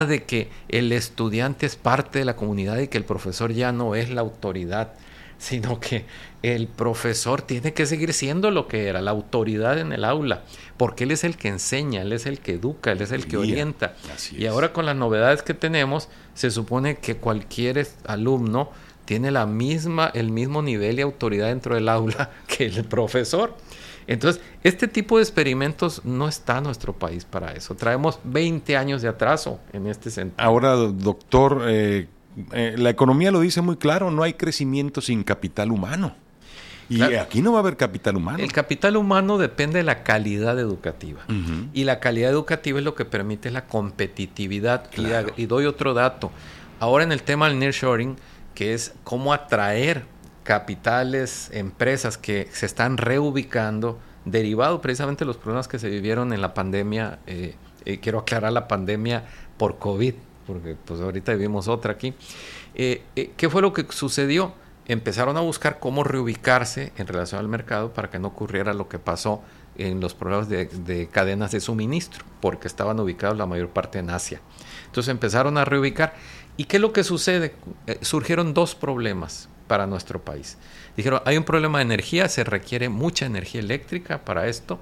de que el estudiante es parte de la comunidad y que el profesor ya no es la autoridad, sino que el profesor tiene que seguir siendo lo que era, la autoridad en el aula, porque él es el que enseña, él es el que educa, él es el que orienta. Y ahora con las novedades que tenemos, se supone que cualquier alumno tiene el mismo nivel y autoridad dentro del aula que el profesor. Entonces, este tipo de experimentos no está en nuestro país para eso. Traemos 20 años de atraso en este sentido. Ahora, doctor, la economía lo dice muy claro, no hay crecimiento sin capital humano. Y claro, aquí no va a haber capital humano. El capital humano depende de la calidad educativa. Uh-huh. Y la calidad educativa es lo que permite la competitividad. Claro. Y doy otro dato. Ahora en el tema del nearshoring, que es cómo atraer capitales, empresas que se están reubicando, derivado precisamente de los problemas que se vivieron en la pandemia. Quiero aclarar la pandemia por COVID, porque pues ahorita vivimos otra aquí. ¿Qué fue lo que sucedió? Empezaron a buscar cómo reubicarse en relación al mercado para que no ocurriera lo que pasó en los problemas de cadenas de suministro, porque estaban ubicados la mayor parte en Asia. Entonces empezaron a reubicar. ¿Y qué es lo que sucede? Surgieron dos problemas para nuestro país. Dijeron, hay un problema de energía, se requiere mucha energía eléctrica para esto.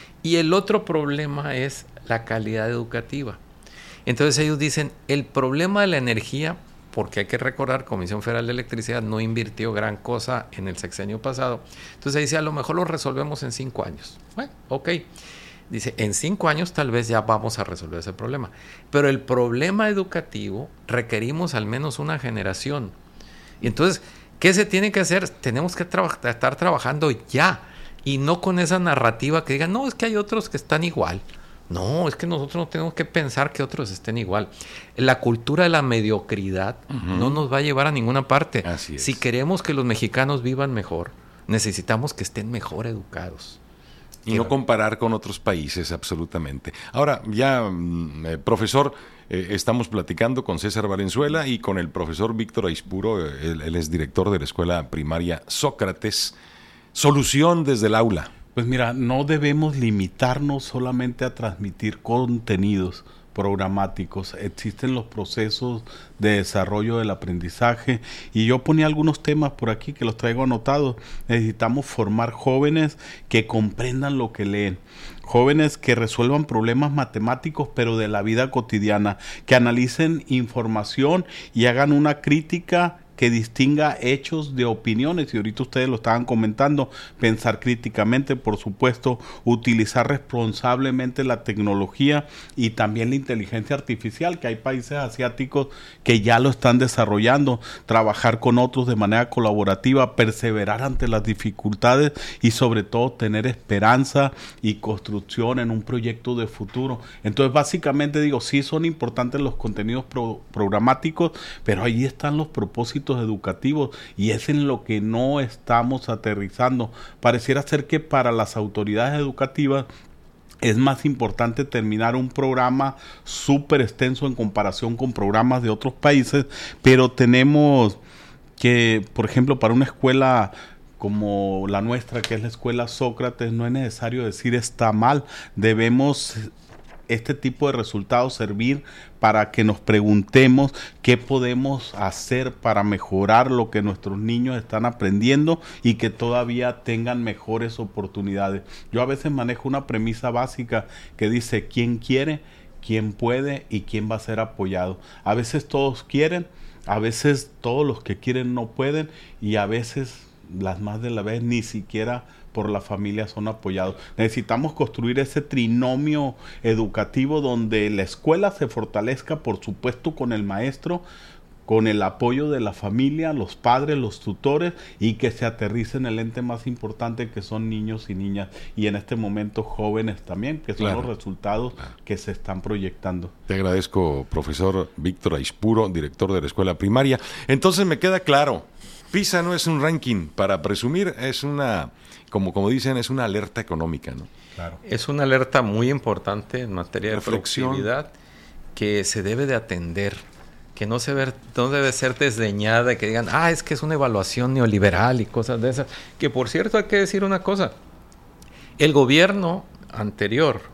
Y el otro problema es la calidad educativa. Entonces ellos dicen, el problema de la energía, porque hay que recordar, Comisión Federal de Electricidad no invirtió gran cosa en el sexenio pasado. Entonces dice, a lo mejor lo resolvemos en 5 años. Bueno, ok. Dice, en 5 años tal vez ya vamos a resolver ese problema. Pero el problema educativo requerimos al menos una generación. Y entonces, ¿qué se tiene que hacer? Tenemos que estar trabajando ya. Y no con esa narrativa que digan, no, es que hay otros que están igual. No, es que nosotros no tenemos que pensar que otros estén igual. La cultura de la mediocridad no nos va a llevar a ninguna parte. Así es. Si queremos que los mexicanos vivan mejor, necesitamos que estén mejor educados. Y no comparar con otros países, absolutamente. Ahora, ya, profesor, estamos platicando con César Valenzuela y con el profesor Víctor Aispuro, él es director de la Escuela Primaria Sócrates. Solución desde el aula. Pues mira, no debemos limitarnos solamente a transmitir contenidos programáticos. Existen los procesos de desarrollo del aprendizaje y yo ponía algunos temas por aquí que los traigo anotados. Necesitamos formar jóvenes que comprendan lo que leen, jóvenes que resuelvan problemas matemáticos pero de la vida cotidiana, que analicen información y hagan una crítica que distinga hechos de opiniones, y ahorita ustedes lo estaban comentando, pensar críticamente, por supuesto, utilizar responsablemente la tecnología y también la inteligencia artificial, que hay países asiáticos que ya lo están desarrollando, trabajar con otros de manera colaborativa, perseverar ante las dificultades y sobre todo tener esperanza y construcción en un proyecto de futuro. Entonces, básicamente digo, sí son importantes los contenidos programáticos, pero ahí están los propósitos educativos y es en lo que no estamos aterrizando. Pareciera ser que para las autoridades educativas es más importante terminar un programa súper extenso en comparación con programas de otros países, pero tenemos que, por ejemplo, para una escuela como la nuestra, que es la Escuela Sócrates, no es necesario decir está mal. Debemos este tipo de resultados servir para que nos preguntemos qué podemos hacer para mejorar lo que nuestros niños están aprendiendo y que todavía tengan mejores oportunidades. Yo a veces manejo una premisa básica que dice quién quiere, quién puede y quién va a ser apoyado. A veces todos quieren, a veces todos los que quieren no pueden y a veces las más de la vez ni siquiera por la familia son apoyados. Necesitamos construir ese trinomio educativo donde la escuela se fortalezca, por supuesto, con el maestro, con el apoyo de la familia, los padres, los tutores, y que se aterrice en el ente más importante, que son niños y niñas, y en este momento jóvenes también, que son los resultados que se están proyectando. Te agradezco, profesor Víctor Aispuro, director de la Escuela Primaria. Entonces me queda claro, PISA no es un ranking para presumir, es una, como dicen, es una alerta económica, ¿no? Claro. Es una alerta muy importante en materia de productividad que se debe de atender, que no debe ser desdeñada y que digan, es que es una evaluación neoliberal y cosas de esas. Que por cierto hay que decir una cosa, el gobierno anterior,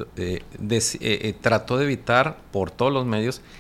trató de evitar por todos los medios